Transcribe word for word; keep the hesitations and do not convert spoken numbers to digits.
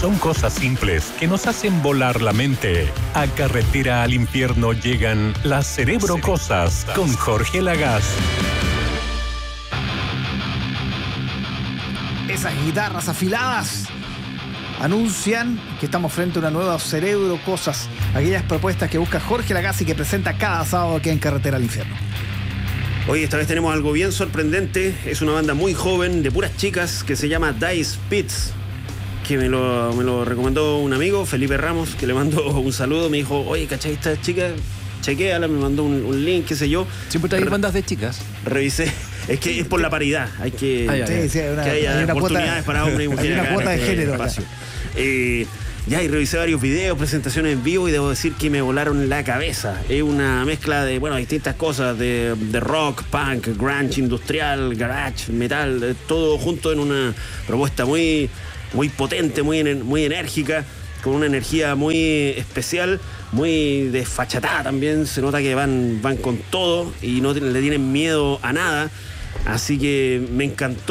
Son cosas simples que nos hacen volar la mente. A Carretera al Infierno llegan las Cerebro Cosas con Jorge Lagaz. Esas guitarras afiladas anuncian que estamos frente a una nueva Cerebro Cosas. Aquellas propuestas que busca Jorge Lagaz y que presenta cada sábado aquí en Carretera al Infierno. Hoy esta vez tenemos algo bien sorprendente. Es una banda muy joven, de puras chicas, que se llama Dice Pits, que me lo, me lo recomendó un amigo, Felipe Ramos, que le mandó un saludo. Me dijo, oye, ¿cachai esta chica? Chequéala, me mandó un, un link, qué sé yo. ¿Siempre traes bandas de chicas? Revisé. Es que es por la paridad. Hay que, ah, ya, ya. Sí, sí, una, que haya una oportunidades cuota, para hombres y mujeres. Hay una cuota de género. Espacio. Eh, ya, y revisé varios videos, presentaciones en vivo, y debo decir que me volaron la cabeza. Es una mezcla de, bueno, distintas cosas, de, de rock, punk, grunge, industrial, garage, metal, todo junto en una propuesta muy, muy potente, muy, muy enérgica, con una energía muy especial, muy desfachatada también. Se nota que van, van con todo y no le tienen miedo a nada. Así que me encantó.